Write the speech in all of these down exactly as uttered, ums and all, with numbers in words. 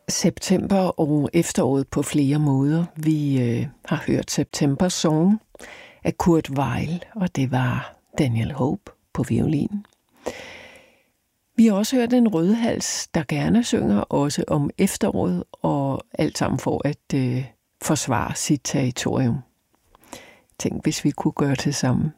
September og efteråret på flere måder. Vi øh, har hørt September Song af Kurt Weill, og det var Daniel Hope på violin. Vi har også hørt en rødhals, der gerne synger også om efteråret, og alt sammen for at øh, forsvare sit territorium. Tænk, hvis vi kunne gøre det sammen.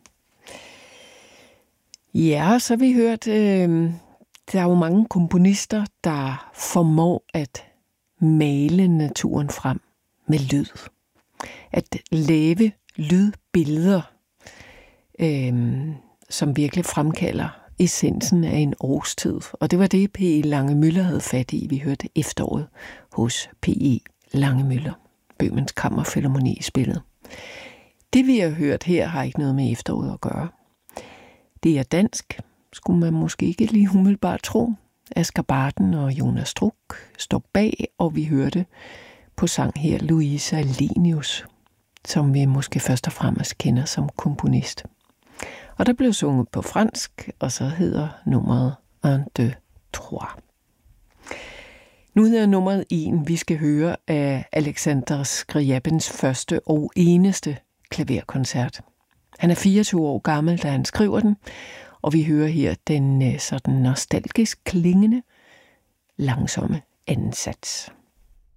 Ja, så har vi hørt, øh, der er jo mange komponister, der formår at male naturen frem med lyd. At lave lydbilleder, øh, som virkelig fremkalder essensen af en årstid. Og det var det, P E Langemüller havde fat i. Vi hørte efteråret hos P E Langemüller. Bøhmens Kammerfilharmoni spillet. Det, vi har hørt her, har ikke noget med efteråret at gøre. Det er dansk, skulle man måske ikke lige umiddelbart tro. Asger Barden og Jonas Struk står bag, og vi hørte på sang her Louise Alenius, som vi måske først og fremmest kender som komponist. Og der blev sunget på fransk, og så hedder nummeret un, deux, trois. Nu hedder nummeret en, vi skal høre af Alexander Scriabins første og eneste klaverkoncert. Han er fireogtyve år gammel, da han skriver den, og vi hører her den sådan nostalgisk klingende, langsomme anden sats.